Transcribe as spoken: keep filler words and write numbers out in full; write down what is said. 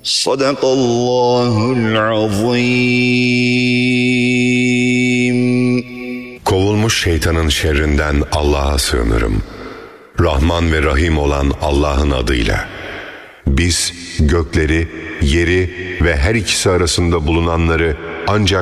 Sadakallahul azim. Kovulmuş şeytanın şerrinden Allah'a sığınırım. Rahman ve Rahim olan Allah'ın adıyla. Biz gökleri, yeri ve her ikisi arasında bulunanları ancak